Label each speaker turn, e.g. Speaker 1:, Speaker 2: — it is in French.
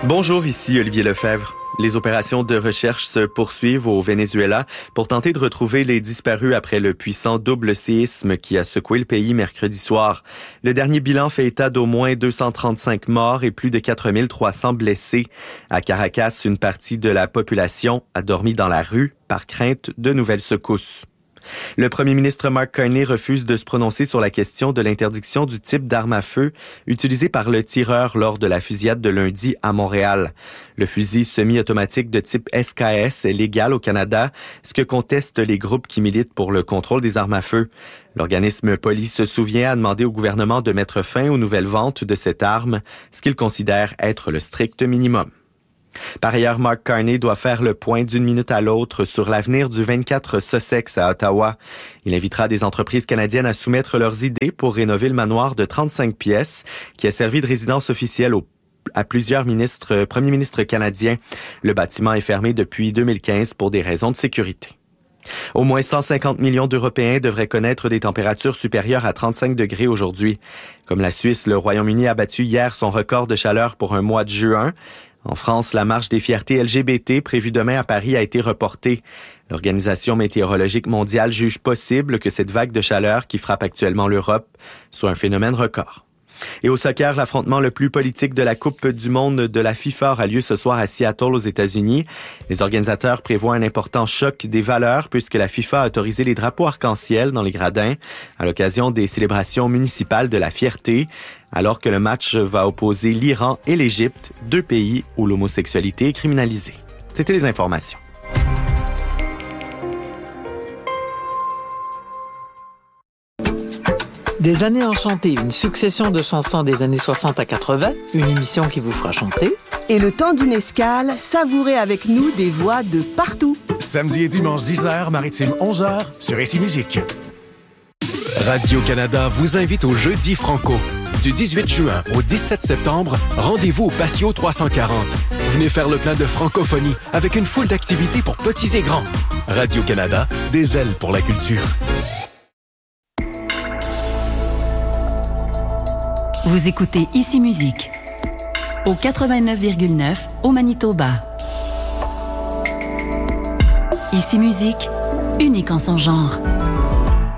Speaker 1: Bonjour, ici Olivier Lefebvre. Les opérations de recherche se poursuivent au Venezuela pour tenter de retrouver les disparus après le puissant double séisme qui a secoué le pays mercredi soir. Le dernier bilan fait état d'au moins 235 morts et plus de 4300 blessés. À Caracas, une partie de la population a dormi dans la rue par crainte de nouvelles secousses. Le premier ministre Mark Carney refuse de se prononcer sur la question de l'interdiction du type d'arme à feu utilisé par le tireur lors de la fusillade de lundi à Montréal. Le fusil semi-automatique de type SKS est légal au Canada, ce que contestent les groupes qui militent pour le contrôle des armes à feu. L'organisme Police se souvient a demandé au gouvernement de mettre fin aux nouvelles ventes de cette arme, ce qu'il considère être le strict minimum. Par ailleurs, Mark Carney doit faire le point d'une minute à l'autre sur l'avenir du 24 Sussex à Ottawa. Il invitera des entreprises canadiennes à soumettre leurs idées pour rénover le manoir de 35 pièces qui a servi de résidence officielle à plusieurs premiers ministres canadiens. Le bâtiment est fermé depuis 2015 pour des raisons de sécurité. Au moins 150 millions d'Européens devraient connaître des températures supérieures à 35 degrés aujourd'hui. Comme la Suisse, le Royaume-Uni a battu hier son record de chaleur pour un mois de juin. En France, la marche des fiertés LGBT prévue demain à Paris a été reportée. L'Organisation météorologique mondiale juge possible que cette vague de chaleur qui frappe actuellement l'Europe soit un phénomène record. Et au soccer, l'affrontement le plus politique de la Coupe du monde de la FIFA aura lieu ce soir à Seattle aux États-Unis. Les organisateurs prévoient un important choc des valeurs puisque la FIFA a autorisé les drapeaux arc-en-ciel dans les gradins à l'occasion des célébrations municipales de la fierté, alors que le match va opposer l'Iran et l'Égypte, deux pays où l'homosexualité est criminalisée. C'était les informations.
Speaker 2: Des années enchantées, une succession de chansons des années 60 à 80, une émission qui vous fera chanter.
Speaker 3: Et le temps d'une escale, savourez avec nous des voix de partout.
Speaker 4: Samedi et dimanche 10h, maritime 11h, sur Ici Musique.
Speaker 5: Radio-Canada vous invite au Jeudi Franco. Du 18 juin au 17 septembre, rendez-vous au Patio 340. Venez faire le plein de francophonie avec une foule d'activités pour petits et grands. Radio-Canada, des ailes pour la culture.
Speaker 6: Vous écoutez Ici Musique, au 89,9 au Manitoba. Ici Musique, unique en son genre.